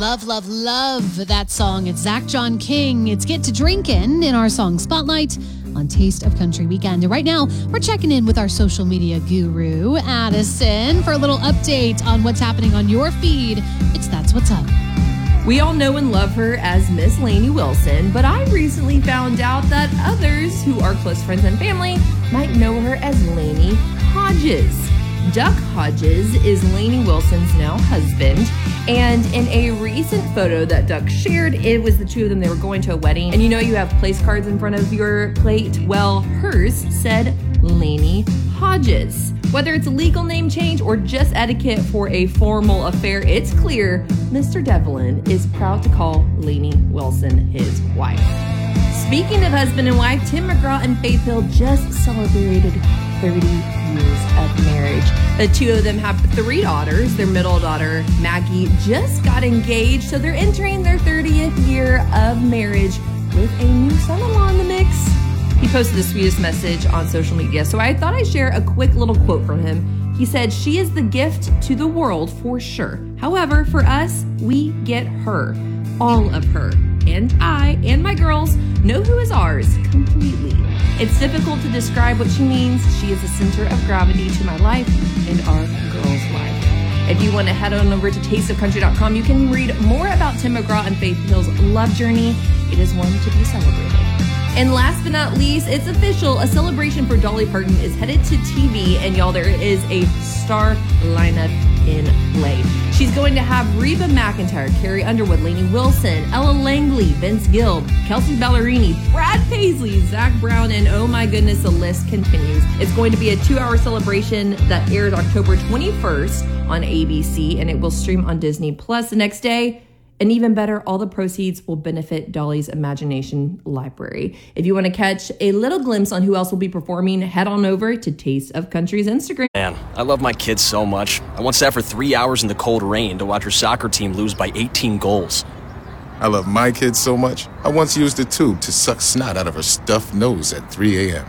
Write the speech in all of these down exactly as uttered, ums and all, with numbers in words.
Love, love, love that song. It's Zach John King. It's Get to Drinkin' in our song Spotlight on Taste of Country Weekend. And right now, we're checking in with our social media guru, Addison, for a little update on what's happening on your feed. It's That's What's Up. We all know and love her as Miss Lainey Wilson, but I recently found out that others who are close friends and family might know her as Lainey Hodges. Duck Hodges is Lainey Wilson's now husband, and in a recent photo that Duck shared, it was the two of them. They were going to a wedding, and you know you have place cards in front of your plate. Well, hers said Lainey Hodges. Whether it's a legal name change or just etiquette for a formal affair, it's clear Mister Devlin is proud to call Lainey Wilson his wife. Speaking of husband and wife, Tim McGraw and Faith Hill just celebrated thirty years of marriage. The two of them have three daughters. Their middle daughter, Maggie, just got engaged, so they're entering their thirtieth year of marriage with a new son-in-law in the mix. He posted the sweetest message on social media, so I thought I'd share a quick little quote from him. He said, "She is the gift to the world for sure. However, for us, we get her, all of her. And I and my girls know who is ours completely. It's difficult to describe what she means. She is the center of gravity to my life and our girls' life." If you want to head on over to taste of country dot com, you can read more about Tim McGraw and Faith Hill's love journey. It is one to be celebrated. And last but not least, it's official. A celebration for Dolly Parton is headed to T V, and y'all, there is a star lineup in play. She's going to have Reba McEntire, Carrie Underwood, Lainey Wilson, Ella Langley, Vince Gill, Kelsey Ballerini, Brad Paisley, Zach Brown, and oh my goodness, the list continues. It's going to be a two-hour celebration that airs October twenty-first on A B C, and it will stream on Disney Plus the next day. And even better, all the proceeds will benefit Dolly's Imagination Library. If you want to catch a little glimpse on who else will be performing, head on over to Taste of Country's Instagram. Man, I love my kids so much. I once sat for three hours in the cold rain to watch her soccer team lose by eighteen goals. I love my kids so much, I once used a tube to suck snot out of her stuffed nose at three a.m.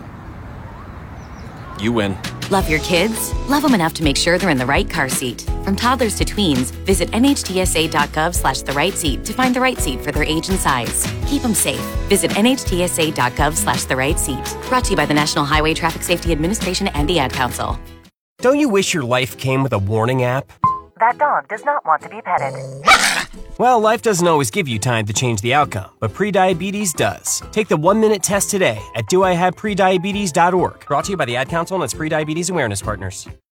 You win. Love your kids? Love them enough to make sure they're in the right car seat. From toddlers to tweens, visit N H T S A dot gov slash the right seat to find the right seat for their age and size. Keep them safe. Visit N H T S A dot gov slash the right seat. Brought to you by the National Highway Traffic Safety Administration and the Ad Council. Don't you wish your life came with a warning app? That dog does not want to be petted. Well, life doesn't always give you time to change the outcome, but prediabetes does. Take the one-minute test today at do I have prediabetes dot org. Brought to you by the Ad Council and its prediabetes awareness partners.